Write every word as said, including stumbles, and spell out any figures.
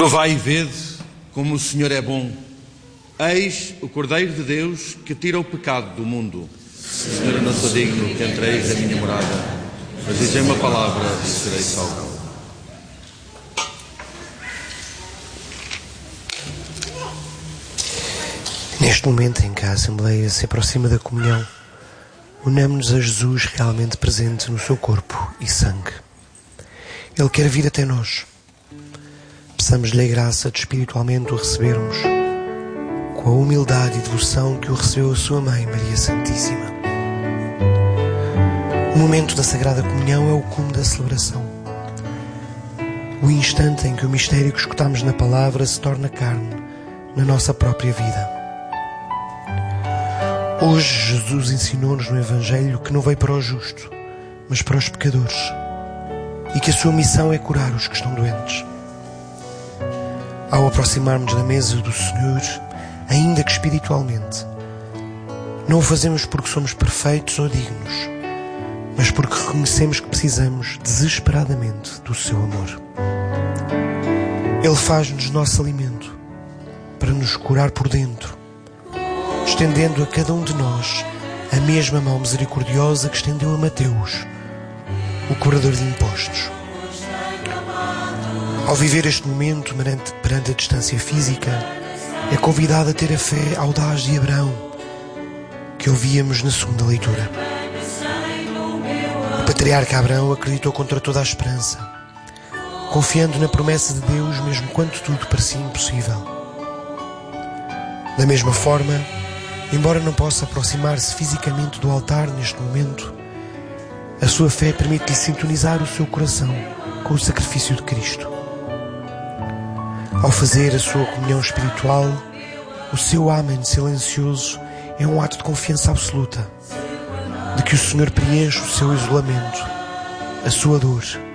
Provai e vede como o Senhor é bom. Eis o Cordeiro de Deus que tira o pecado do mundo. Senhor, eu não sou digno que entreis na minha morada, mas dizei uma palavra e serei salvo. Neste momento em que a Assembleia se aproxima da comunhão, unamos-nos a Jesus realmente presente no seu corpo e sangue. Ele quer vir até nós. Peçamos-lhe a graça de espiritualmente o recebermos, com a humildade e devoção que o recebeu a sua mãe, Maria Santíssima. O momento da Sagrada Comunhão é o cume da celebração. O instante em que o mistério que escutamos na palavra se torna carne na nossa própria vida. Hoje Jesus ensinou-nos no Evangelho que não veio para o justo, mas para os pecadores, e que a sua missão é curar os que estão doentes. Ao aproximarmos da mesa do Senhor, ainda que espiritualmente, não o fazemos porque somos perfeitos ou dignos, mas porque reconhecemos que precisamos desesperadamente do seu amor. Ele faz-nos nosso alimento para nos curar por dentro, estendendo a cada um de nós a mesma mão misericordiosa que estendeu a Mateus, o cobrador de impostos. Ao viver este momento perante, perante a distância física, é convidado a ter a fé audaz de Abraão, que ouvíamos na segunda leitura. O patriarca Abraão acreditou contra toda a esperança, confiando na promessa de Deus mesmo quando tudo parecia impossível. Da mesma forma, embora não possa aproximar-se fisicamente do altar neste momento, a sua fé permite-lhe sintonizar o seu coração com o sacrifício de Cristo. Ao fazer a sua comunhão espiritual, o seu amém silencioso é um ato de confiança absoluta, de que o Senhor preenche o seu isolamento, a sua dor